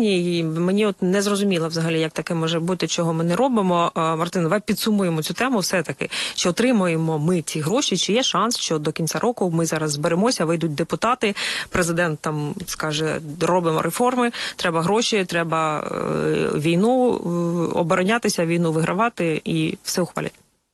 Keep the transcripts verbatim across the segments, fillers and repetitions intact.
Україні, і мені от не зрозуміло взагалі, як таке може бути, чого ми не робимо. Мартин, давай підсумуємо цю тему все-таки. Чи отримуємо ми ці гроші, чи є шанс, що до кінця року ми зараз зберемося, вийдуть депутати, президент там скаже, робимо реформи, треба гроші, треба е, війну, е, оборонятися, війну вигравати і все ухвалять?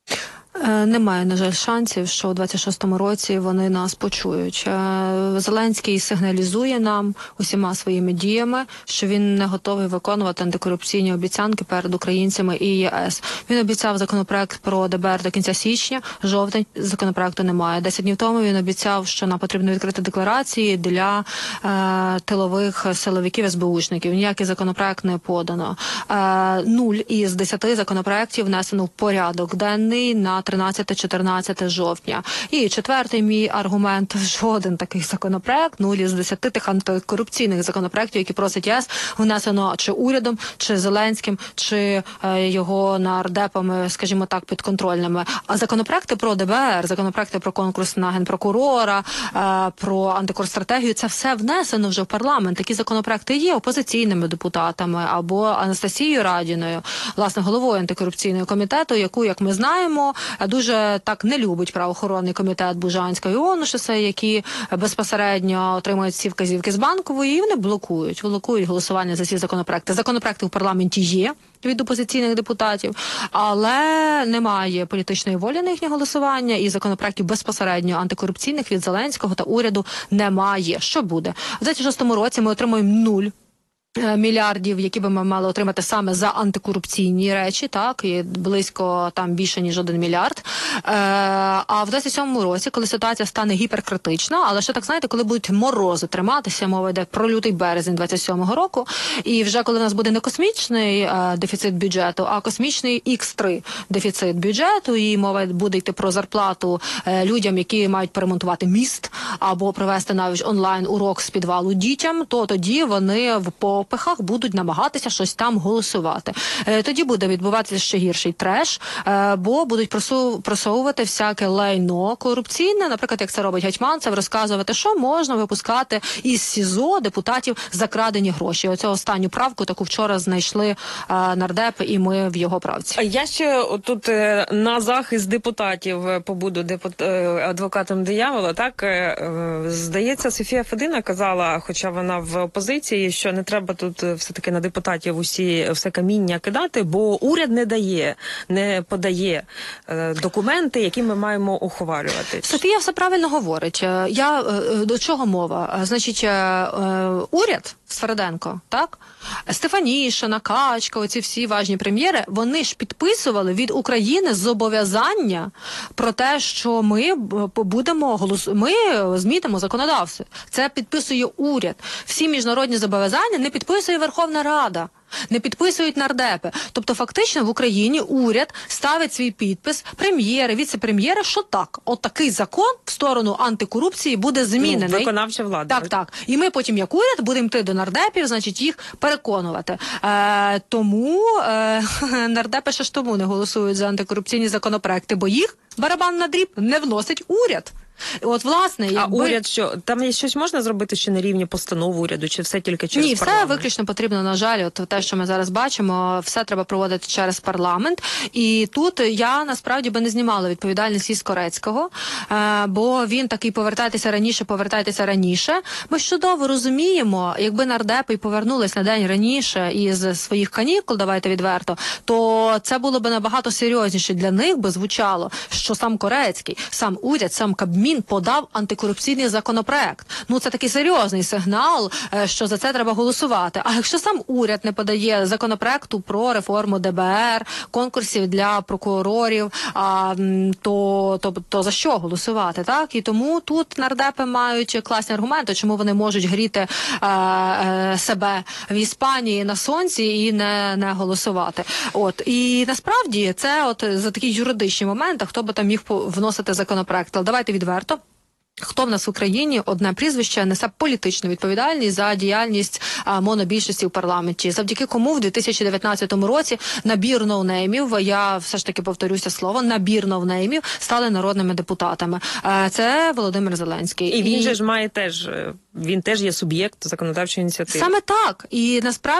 Немає, на жаль, шансів, що у двадцять шостому році вони нас почують. Зеленський сигналізує нам усіма своїми діями, що він не готовий виконувати антикорупційні обіцянки перед українцями і ЄС. Він обіцяв законопроект про ДБР до кінця січня, жовтень законопроекту немає. Десять днів тому він обіцяв, що нам потрібно відкрити декларації для е, тилових силовиків ес бе учників. Ніякий законопроект не подано. Е, нуль із десяти законопроектів внесено в порядок денний на тринадцяте-чотирнадцяте жовтня. І четвертий мій аргумент – жоден такий законопроект, нуль із десяти тих антикорупційних законопроектів, які просить ЄС, внесено чи урядом, чи Зеленським, чи е, його нардепами, скажімо так, підконтрольними. А законопроекти про ДБР, законопроекти про конкурс на генпрокурора, е, про антикорстратегію – це все внесено вже в парламент. Такі законопроекти є опозиційними депутатами або Анастасією Радіною, власне, головою антикорупційного комітету, яку, як ми знаємо, дуже так не любить правоохоронний комітет Бужанської ООН-ШС, які безпосередньо отримують ці вказівки з Банкової, і вони блокують, блокують голосування за ці законопроекти. Законопроекти в парламенті є від опозиційних депутатів, але немає політичної волі на їхнє голосування, і законопроектів безпосередньо антикорупційних від Зеленського та уряду немає. Що буде? У двадцять шостому році ми отримуємо нуль мільярдів, які би ми мали отримати саме за антикорупційні речі, так, і близько там більше, ніж один мільярд. Е, а в двадцять сьомому році, коли ситуація стане гіперкритична, але ще так, знаєте, коли будуть морози триматися, мова йде про лютий березень двадцять сьомого року, і вже коли у нас буде не космічний е, дефіцит бюджету, а космічний ікс три дефіцит бюджету, і мова буде йти про зарплату е, людям, які мають перемонтувати міст, або провести навіть онлайн-урок з підвалу дітям, то тоді вони в по попихах будуть намагатися щось там голосувати. Е, тоді буде відбуватися ще гірший треш, е, бо будуть просу, просовувати всяке лайно корупційне, наприклад, як це робить Гетьманцев, розказувати, що можна випускати із СІЗО депутатів за крадені гроші. Оцю останню правку таку вчора знайшли е, нардепи, і ми в його правці. Я ще тут е, на захист депутатів побуду депут... е, адвокатом диявола, так, е, здається, Софія Федина казала, хоча вона в опозиції, що не треба тут все-таки на депутатів усі все каміння кидати, бо уряд не дає, не подає е, документи, які ми маємо ухвалювати. Софія все правильно говорить. Я, е, до чого мова? Значить, е, уряд Свериденко, так? Стефанішина, Качка, оці всі важні прем'єри, вони ж підписували від України зобов'язання про те, що ми будемо голос... ми змінимо законодавство. Це підписує уряд. Всі міжнародні зобов'язання не підписує Верховна Рада. Не підписують нардепи. Тобто, фактично, в Україні уряд ставить свій підпис, прем'єри, віце-прем'єри, що так, от такий закон в сторону антикорупції буде змінений. Ну, виконавча влада. Так, так. І ми потім, як уряд, будемо йти до нардепів, значить, їх переконувати. Е, тому е, нардепи ще ж тому не голосують за антикорупційні законопроекти, бо їх барабан на дріб не вносить уряд. От, власне, якби... А уряд що? Там є щось можна зробити ще на рівні постанов уряду, чи все тільки через Ні, парламент? все виключно потрібно, на жаль, от те, що ми зараз бачимо, все треба проводити через парламент. І тут я, насправді, би не знімала відповідальність із Корецького, е, бо він такий повертайтеся раніше, повертайтеся раніше. Ми ж чудово розуміємо, якби нардепи повернулись на день раніше із своїх канікул, давайте відверто, то це було б набагато серйозніше для них, би звучало, що сам Корецький, сам уряд, сам Кабмін подав антикорупційний законопроект. Ну, це такий серйозний сигнал, що за це треба голосувати. А якщо сам уряд не подає законопроекту про реформу ДБР, конкурсів для прокурорів, а, то, то, то за що голосувати, так? І тому тут нардепи мають класні аргументи, чому вони можуть гріти а, а, себе в Іспанії на сонці і не, не голосувати. От. І насправді це от за такі юридичні моменти, хто би там міг вносити законопроект. Але давайте відверто. Хто в нас в Україні, одне прізвище, несе політичну відповідальність за діяльність а, монобільшості в парламенті? Завдяки кому в дві тисячі дев'ятнадцятому році набір ноунеймів, я все ж таки повторюся слово, набір ноунеймів стали народними депутатами. А, це Володимир Зеленський. І він І... же ж має теж, він теж є суб'єкт законодавчої ініціативи. Саме так. І насправді